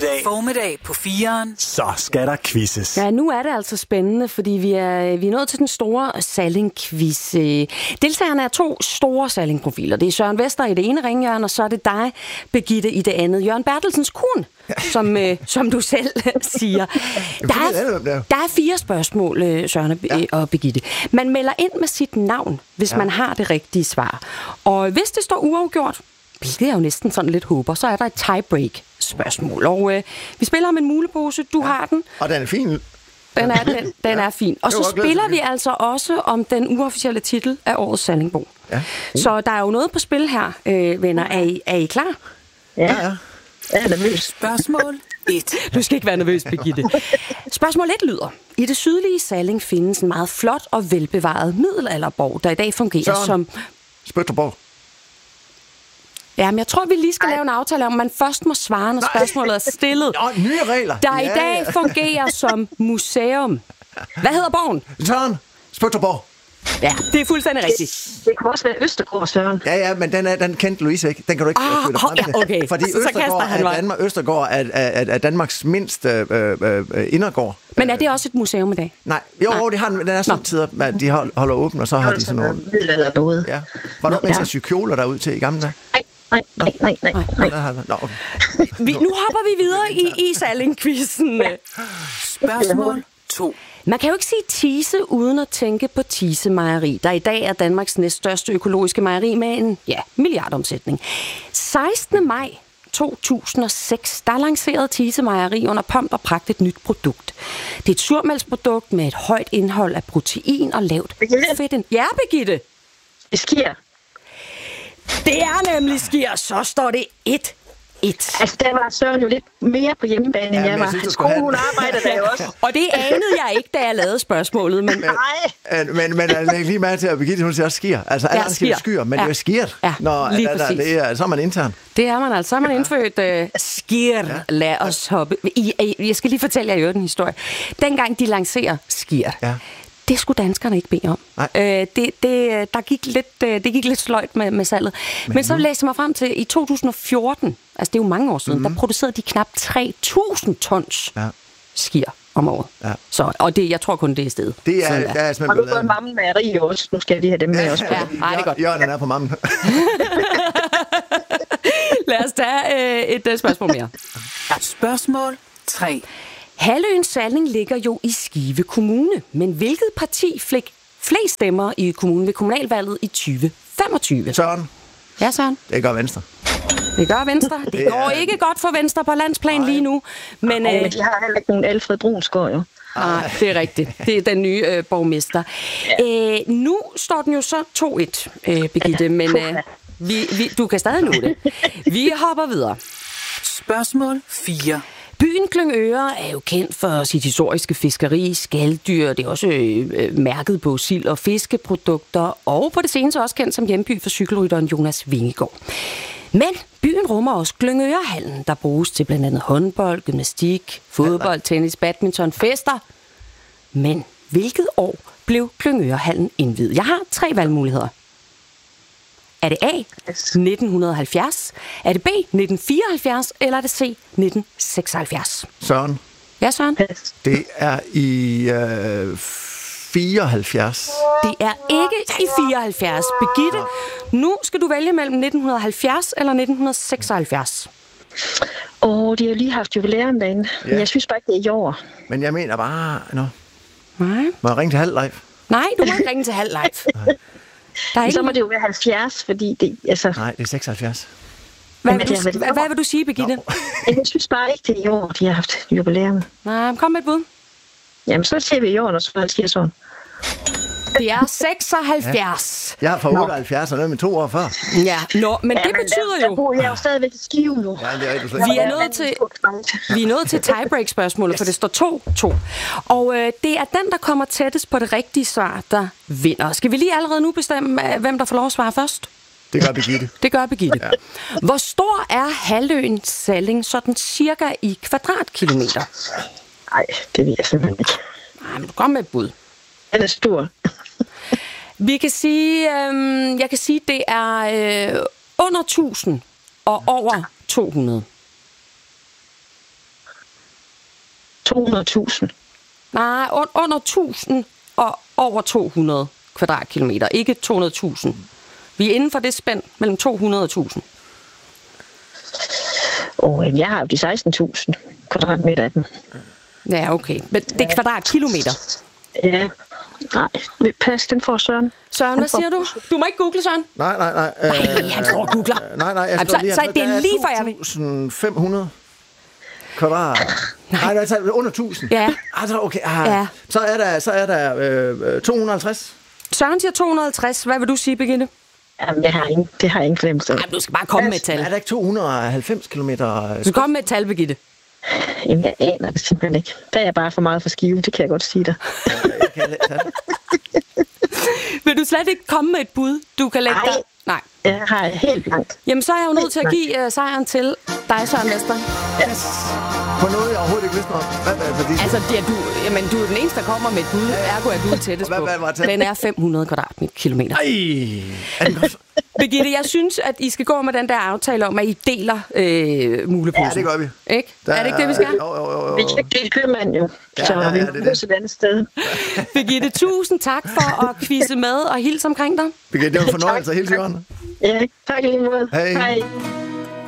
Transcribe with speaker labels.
Speaker 1: Formiddag på 4'eren.
Speaker 2: Så skal der quizzes.
Speaker 3: Ja, nu er det altså spændende, fordi vi er nået til den store Salling-quiz. Deltagerne er 2 store Salling-profiler. Det er Søren Vester i det ene ringhjørne, og så er det dig, Birgitte, i det andet. Jørgen Bertelsens kun, som du selv siger. Der er 4 spørgsmål, Søren og Birgitte. Man melder ind med sit navn, hvis man har det rigtige svar. Og hvis det står uafgjort, hvilket jeg jo næsten sådan lidt håber, så er der et tiebreak-spørgsmål. Og vi spiller om en mulepose. Du har den.
Speaker 4: Og den er fin.
Speaker 3: Den er fin. Og så spiller vi altså også om den uofficielle titel af årets Sallingbo. Ja. Så der er jo noget på spil her, venner. Er I klar?
Speaker 5: Ja. Jeg er nervøs.
Speaker 1: Spørgsmål 1.
Speaker 3: Du skal ikke være nervøs, Birgitte. Spørgsmål 1 lyder: I det sydlige Salling findes en meget flot og velbevaret middelalderborg, der i dag fungerer som...
Speaker 4: Spøtterborg.
Speaker 3: Ja, men jeg tror, vi lige skal lave en aftale om, at man først må svare, når spørgsmålet er stillet.
Speaker 4: Nå, nye regler.
Speaker 3: Der i dag fungerer som museum. Hvad hedder borgen?
Speaker 4: Søren. Spøtterborg.
Speaker 3: Ja, det er fuldstændig rigtigt.
Speaker 5: Det kan også være Østergaard, Søren.
Speaker 4: Ja, men den kendte Louise ikke. Den kan du ikke føle dig frem til.
Speaker 3: Okay.
Speaker 4: Fordi Østergaard er Danmarks mindste indergård.
Speaker 3: Men er det også et museum i dag?
Speaker 4: Nej, det har den er sådan tider, at de holder åbent, og så har de sådan noget. Ja. Var du med til cykler derud til i gamle dage?
Speaker 5: Nej.
Speaker 3: Nu hopper vi videre i Salling-quizzen.
Speaker 1: Spørgsmål 2.
Speaker 3: Man kan jo ikke sige Thise uden at tænke på Thise Mejeri, der i dag er Danmarks næststørste økologiske mejeri med en milliardomsætning. 16. maj 2006, der lancerede Thise Mejeri under pomp og pragt et nyt produkt. Det er et surmælksprodukt med et højt indhold af protein og lavt fedt. Ja, Birgitte?
Speaker 5: Det sker.
Speaker 3: Det er nemlig sker, så står det 1-1.
Speaker 5: Altså, der var Søren jo lidt mere på hjemmebane, end jeg var. Hans kone, hun arbejder der jo også.
Speaker 3: Og det anede jeg ikke, da jeg lavede spørgsmålet. Men
Speaker 4: altså, lige med til at Birgitte, hun siger også skier. Altså, alle andre siger skyer, men det er skiert.
Speaker 3: Ja,
Speaker 4: så er man intern.
Speaker 3: Det er man altså. Så er man indfødt skier. Lad os hoppe. Jeg skal lige fortælle jer en historie. Dengang de lancerer skier, det skulle danskerne ikke bede om. Det gik lidt sløjt med salget. Men så læste jeg mig frem til, i 2014, altså det er jo mange år siden, der producerede de knap 3.000 tons skier om året. Ja. Så, og jeg tror kun, det er stedet.
Speaker 4: Det er simpelthen.
Speaker 5: Og du får en mammen mejeri også. Nu skal jeg lige have dem med også.
Speaker 3: Ja, det er godt.
Speaker 4: Jørgen er på mammen.
Speaker 3: Lad os tage et spørgsmål mere.
Speaker 1: Spørgsmål 3.
Speaker 3: Halvøen Salling ligger jo i Skive Kommune, men hvilket parti fik flest stemmer i kommunen ved kommunalvalget i 2025?
Speaker 4: Søren.
Speaker 3: Ja, Søren.
Speaker 4: Det gør Venstre.
Speaker 3: Det gør Venstre. Det går ikke godt for Venstre på landsplan lige nu. Men
Speaker 5: de har heller ikke nogen Alfred Brunsgaard, jo.
Speaker 3: Nej, det er rigtigt. Det er den nye borgmester. Ja. Nu står den jo så 2-1, Birgitte, men du kan stadig nå det. Vi hopper videre.
Speaker 1: Spørgsmål 4.
Speaker 3: Byen Klyngøre er jo kendt for sit historiske fiskeri, skaldyr. Det er også mærket på sild- og fiskeprodukter, og på det seneste også kendt som hjemby for cykelrytteren Jonas Vingegaard. Men byen rummer også Klyngørehallen, der bruges til blandt andet håndbold, gymnastik, fodbold, tennis, badminton, fester. Men hvilket år blev Klyngørehallen indviet? Jeg har 3 valgmuligheder. Er det A, 1970? Er det B, 1974? Eller er det C, 1976?
Speaker 4: Søren.
Speaker 3: Ja, Søren?
Speaker 4: Det er i 74.
Speaker 3: Det er ikke i 74. Birgitte, nu skal du vælge mellem 1970 eller 1976.
Speaker 5: De har lige haft jubilæum derinde. Ja. Men jeg synes bare ikke, det er i år.
Speaker 4: Men jeg mener bare...
Speaker 3: Nej.
Speaker 4: Må jeg ringe til Halv Live?
Speaker 3: Nej, du må ikke ringe til Halv Live.
Speaker 5: Så må det jo være 70, fordi det... Altså...
Speaker 4: Nej, det er 76.
Speaker 3: Hvad vil du sige, Birgitte?
Speaker 5: Jeg synes bare ikke, det er i år, de har haft jubilæum.
Speaker 3: Nej, kom med et bud.
Speaker 5: Jamen, så ser vi i år, når så siger sådan.
Speaker 3: Det er 76.
Speaker 4: Jeg er fra 78 og noget med 2 år før.
Speaker 3: Ja, men det betyder jo...
Speaker 5: Jeg er jo stadigvæk i Skive nu.
Speaker 4: Ja, det er du
Speaker 3: Vi er nået til tiebreak-spørgsmålet, for det står 2-2. Og det er den, der kommer tættest på det rigtige svar, der vinder. Skal vi lige allerede nu bestemme, hvem der får lov at svare først?
Speaker 4: Det gør Birgitte.
Speaker 3: Det gør Birgitte. Ja. Hvor stor er halvøen Salling sådan cirka i kvadratkilometer?
Speaker 5: Nej, det ved jeg simpelthen ikke.
Speaker 3: Nej, men du kom med et bud.
Speaker 5: Den er stor.
Speaker 3: Vi kan sige, jeg kan sige, det er under 1000 og over 200.
Speaker 5: 200.000.
Speaker 3: Nej, under 1000 og over 200 kvadratkilometer. Ikke 200.000. Vi er inden for det spænd mellem 200 og 1000.
Speaker 5: Jeg har jo de 16.000 kvadratmeter af dem.
Speaker 3: Ja, okay. Men det er kvadratkilometer.
Speaker 5: Ja. Nej, pas, den får Søren.
Speaker 3: Søren, hvad siger du? Du må ikke google, Søren.
Speaker 4: Nej.
Speaker 3: Han får googler.
Speaker 4: Nej, jeg
Speaker 3: så det er lige for jer.
Speaker 4: 2.500 kvadrat. Nej, det er under 1000.
Speaker 3: Ja.
Speaker 4: Altså, okay.
Speaker 3: Ja.
Speaker 4: Så er der 250.
Speaker 3: Søren siger 250. Hvad vil du sige, Birgitte?
Speaker 5: Jamen, det har jeg ingen fornemmelse af.
Speaker 3: Du skal bare komme med et tal.
Speaker 4: Er der ikke 290 kilometer?
Speaker 3: Du skal komme med et tal, Birgitte.
Speaker 5: Jamen, jeg aner det simpelthen ikke. Der er jeg bare for meget for skive, det kan jeg godt sige dig.
Speaker 3: Vil du slet ikke komme med et bud, du kan lægge dig? Nej.
Speaker 5: Jeg har helt blankt.
Speaker 3: Jamen, så er jeg jo nødt til at give sejren til dig, Søren Vester.
Speaker 4: Yes. På noget, jeg overhovedet ikke vidste noget om.
Speaker 3: Altså, du er den eneste, der kommer med et bud. Ergo er du tættest på. Den er 500 kvadratkilometer. Birgitte, jeg synes, at I skal gå med den der aftale om, at I deler muleposen.
Speaker 4: Ja, det gør vi.
Speaker 3: Ikke? Er det ikke det, vi skal?
Speaker 5: Jo. Vi skal ikke dele købmand jo, så vi må løse et andet sted.
Speaker 3: Birgitte, tusind tak for at quizze med og hilse omkring dig.
Speaker 4: Birgitte, det var en fornøjelse hele tiden.
Speaker 5: Ja, tak i lige måde.
Speaker 4: Hej.